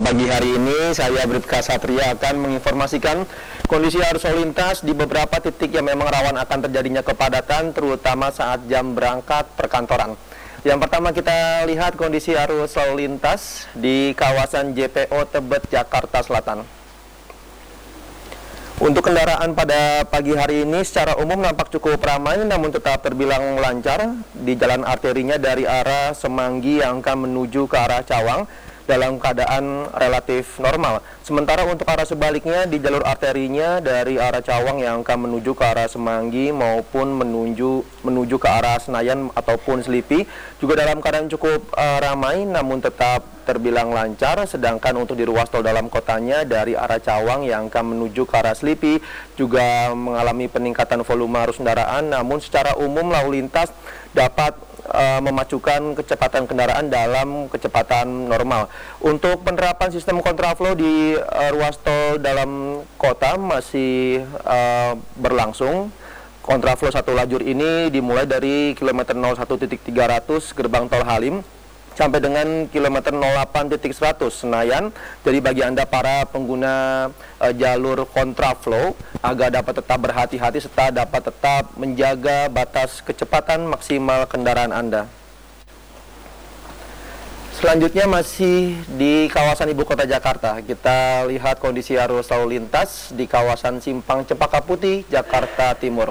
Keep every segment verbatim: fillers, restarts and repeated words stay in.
pagi hari ini saya Bribka Satria akan menginformasikan kondisi arus lalu lintas di beberapa titik yang memang rawan akan terjadinya kepadatan, terutama saat jam berangkat perkantoran. Yang pertama kita lihat kondisi arus lalu lintas di kawasan J P O Tebet, Jakarta Selatan. Untuk kendaraan pada pagi hari ini secara umum nampak cukup ramai, namun tetap terbilang lancar di jalan arterinya dari arah Semanggi yang akan menuju ke arah Cawang dalam keadaan relatif normal. Sementara untuk arah sebaliknya di jalur arterinya dari arah Cawang yang akan menuju ke arah Semanggi maupun menuju menuju ke arah Senayan ataupun Selipi juga dalam keadaan cukup uh, ramai, namun tetap terbilang lancar. Sedangkan untuk di ruas tol dalam kotanya dari arah Cawang yang akan menuju ke arah Selipi juga mengalami peningkatan volume arus kendaraan, namun secara umum lalu lintas dapat uh, memacukan kecepatan kendaraan dalam kecepatan normal. Untuk penerapan sistem kontraflow di uh, ruas tol dalam kota masih uh, berlangsung. Kontraflow satu lajur ini dimulai dari kilometer nol satu titik tiga ratus gerbang tol Halim sampai dengan kilometer nol delapan titik seratus Senayan. Jadi bagi Anda para pengguna uh, jalur kontraflow agar dapat tetap berhati-hati serta dapat tetap menjaga batas kecepatan maksimal kendaraan Anda. Selanjutnya masih di kawasan Ibu Kota Jakarta, kita lihat kondisi arus lalu lintas di kawasan Simpang Cempaka Putih, Jakarta Timur.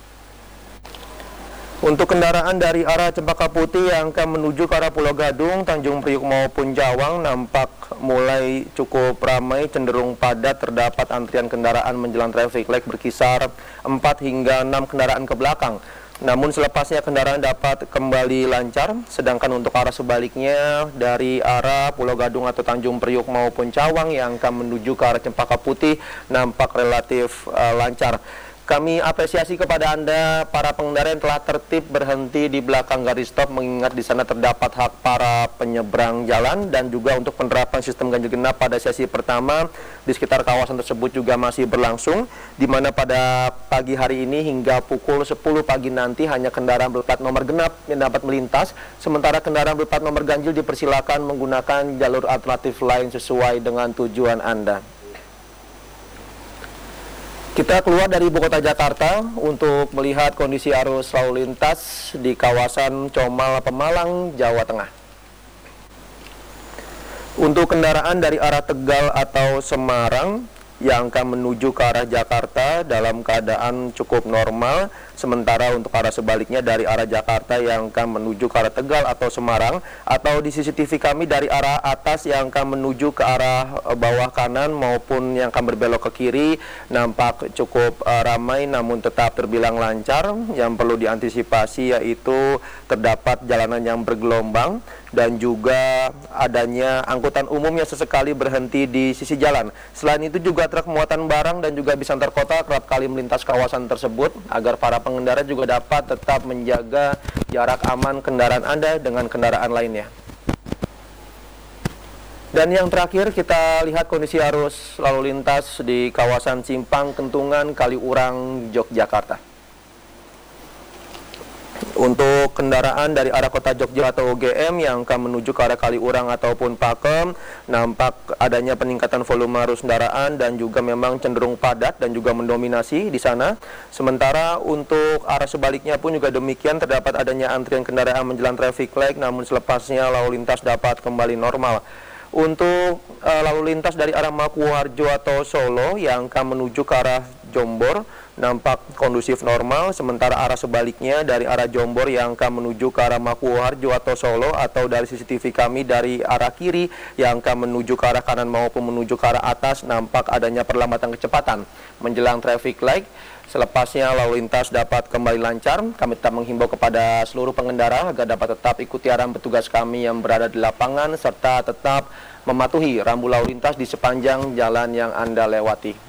Untuk kendaraan dari arah Cempaka Putih yang akan menuju ke arah Pulau Gadung, Tanjung Priuk maupun Cawang nampak mulai cukup ramai, cenderung padat, terdapat antrian kendaraan menjelang traffic light berkisar empat hingga enam kendaraan ke belakang. Namun selepasnya kendaraan dapat kembali lancar, sedangkan untuk arah sebaliknya dari arah Pulau Gadung atau Tanjung Priuk maupun Cawang yang akan menuju ke arah Cempaka Putih nampak relatif uh, lancar. Kami apresiasi kepada Anda para pengendara yang telah tertib berhenti di belakang garis stop, mengingat di sana terdapat hak para penyeberang jalan, dan juga untuk penerapan sistem ganjil genap pada sesi pertama di sekitar kawasan tersebut juga masih berlangsung, di mana pada pagi hari ini hingga pukul sepuluh pagi nanti hanya kendaraan berplat nomor genap yang dapat melintas, sementara kendaraan berplat nomor ganjil dipersilakan menggunakan jalur alternatif lain sesuai dengan tujuan Anda. Kita keluar dari Ibu Kota Jakarta untuk melihat kondisi arus lalu lintas di kawasan Comal Pemalang, Jawa Tengah. Untuk kendaraan dari arah Tegal atau Semarang yang akan menuju ke arah Jakarta dalam keadaan cukup normal, sementara untuk arah sebaliknya dari arah Jakarta yang akan menuju ke arah Tegal atau Semarang, atau di C C T V kami dari arah atas yang akan menuju ke arah bawah kanan maupun yang akan berbelok ke kiri nampak cukup uh, ramai, namun tetap terbilang lancar. Yang perlu diantisipasi yaitu terdapat jalanan yang bergelombang dan juga adanya angkutan umum yang sesekali berhenti di sisi jalan. Selain itu juga truk muatan barang dan juga bis antar kota kerap kali melintas kawasan tersebut, agar para pengendara juga dapat tetap menjaga jarak aman kendaraan Anda dengan kendaraan lainnya. Dan yang terakhir kita lihat kondisi arus lalu lintas di kawasan Simpang Kentungan, Kaliurang, Yogyakarta. Untuk kendaraan dari arah kota Jogja atau O G M yang akan menuju ke arah Kaliurang ataupun Pakem, nampak adanya peningkatan volume arus kendaraan dan juga memang cenderung padat dan juga mendominasi di sana. Sementara untuk arah sebaliknya pun juga demikian, terdapat adanya antrian kendaraan menjelang traffic light, namun selepasnya lalu lintas dapat kembali normal. Untuk uh, lalu lintas dari arah Makuharjo atau Solo yang akan menuju ke arah Jombor nampak kondusif normal, sementara arah sebaliknya dari arah Jombor yang akan menuju ke arah Makuharjo atau Solo, atau dari C C T V kami dari arah kiri yang akan menuju ke arah kanan maupun menuju ke arah atas nampak adanya perlambatan kecepatan menjelang traffic light. Selepasnya lalu lintas dapat kembali lancar. Kami tetap menghimbau kepada seluruh pengendara agar dapat tetap ikuti arahan petugas kami yang berada di lapangan serta tetap mematuhi rambu lalu lintas di sepanjang jalan yang Anda lewati.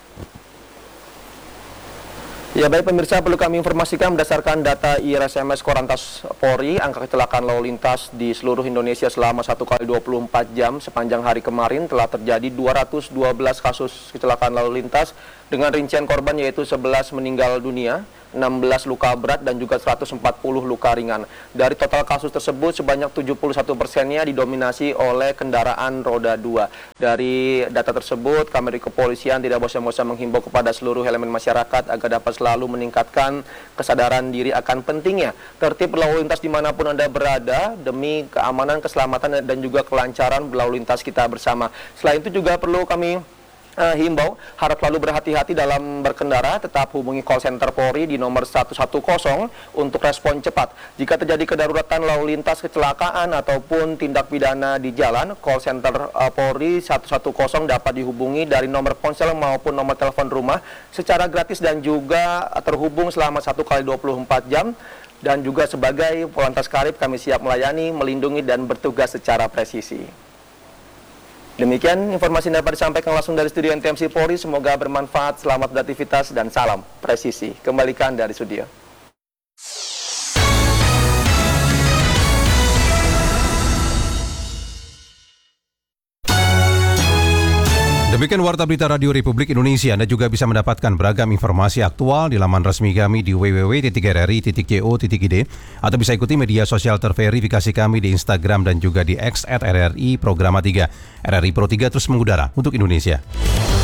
Ya baik pemirsa, perlu kami informasikan berdasarkan data I R S M S Korlantas Polri, angka kecelakaan lalu lintas di seluruh Indonesia selama satu kali dua puluh empat jam sepanjang hari kemarin telah terjadi dua ratus dua belas kasus kecelakaan lalu lintas dengan rincian korban yaitu sebelas meninggal dunia, enam belas luka berat dan juga seratus empat puluh luka ringan. Dari total kasus tersebut sebanyak tujuh puluh satu persennya didominasi oleh kendaraan roda dua. Dari data tersebut, kami dari kepolisian tidak bosan-bosan menghimbau kepada seluruh elemen masyarakat agar dapat selalu meningkatkan kesadaran diri akan pentingnya tertib berlalu lintas dimanapun Anda berada demi keamanan, keselamatan, dan juga kelancaran berlalu lintas kita bersama. Selain itu juga perlu kami Uh, himbau, harap selalu berhati-hati dalam berkendara, tetap hubungi call center Polri di nomor satu satu nol untuk respon cepat. Jika terjadi kedaruratan lalu lintas, kecelakaan, ataupun tindak pidana di jalan, call center uh, Polri satu satu nol dapat dihubungi dari nomor ponsel maupun nomor telepon rumah secara gratis dan juga terhubung selama satu kali dua puluh empat jam. Dan juga sebagai Polantas Karib kami siap melayani, melindungi, dan bertugas secara presisi. Demikian informasi yang dapat disampaikan langsung dari studio N T M C Polri. Semoga bermanfaat, selamat beraktivitas, dan salam presisi. Kembalikan dari studio. Demikian Warta Berita Radio Republik Indonesia. Anda juga bisa mendapatkan beragam informasi aktual di laman resmi kami di w w w titik r r i titik co titik i d atau bisa ikuti media sosial terverifikasi kami di Instagram dan juga di X at R R I Programa tiga. R R I Pro tiga terus mengudara untuk Indonesia.